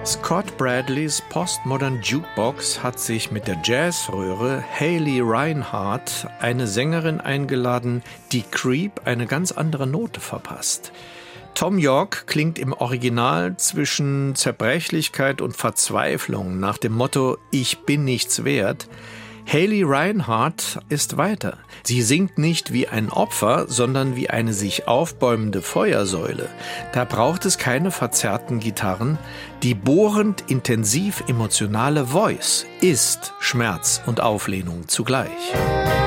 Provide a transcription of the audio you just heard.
Scott Bradleys Postmodern Jukebox hat sich mit der Jazzröhre Haley Reinhardt eine Sängerin eingeladen, die Creep eine ganz andere Note verpasst. Thom Yorke klingt im Original zwischen Zerbrechlichkeit und Verzweiflung nach dem Motto »Ich bin nichts wert«. Haley Reinhardt ist weiter. Sie singt nicht wie ein Opfer, sondern wie eine sich aufbäumende Feuersäule. Da braucht es keine verzerrten Gitarren. Die bohrend, intensiv emotionale Voice ist Schmerz und Auflehnung zugleich.